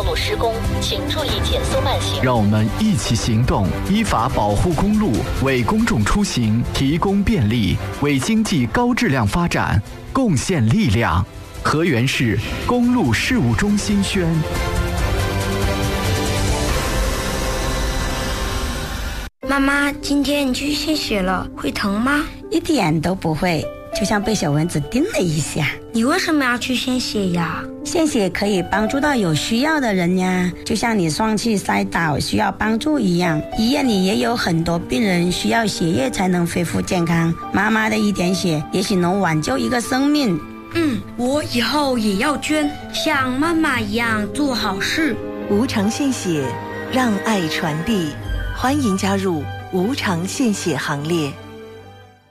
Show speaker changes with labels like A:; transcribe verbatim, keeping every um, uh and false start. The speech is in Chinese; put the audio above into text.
A: 道路施工，请注意减速慢行。
B: 让我们一起行动，依法保护公路，为公众出行提供便利，为经济高质量发展贡献力量。河源市公路事务中心宣。
C: 妈妈，今天你去献血了，会疼吗？
D: 一点都不会，就像被小蚊子叮了一下。
C: 你为什么要去献血呀？
D: 献血可以帮助到有需要的人呀，就像你上气摔倒需要帮助一样。医院里也有很多病人需要血液才能恢复健康，妈妈的一点血也许能挽救一个生命。
C: 嗯，我以后也要捐，像妈妈一样做好事。
E: 无偿献血，让爱传递，欢迎加入无偿献血行列。